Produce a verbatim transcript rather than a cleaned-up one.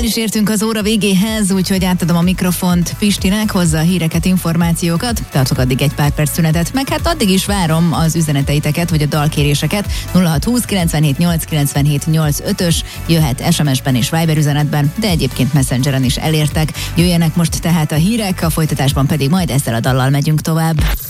El is értünk az óra végéhez, úgyhogy átadom a mikrofont Pistinek, hozza a híreket, információkat. Tartok addig egy pár perc szünetet, meg hát addig is várom az üzeneteiteket, vagy a dalkéréseket. nulla hat húsz kilencvenhét nyolc kilencvenhét nyolc ötös jöhet es em es-ben és Viber üzenetben, de egyébként Messengeren is elértek. Jöjjenek most tehát a hírek, a folytatásban pedig majd ezzel a dallal megyünk tovább.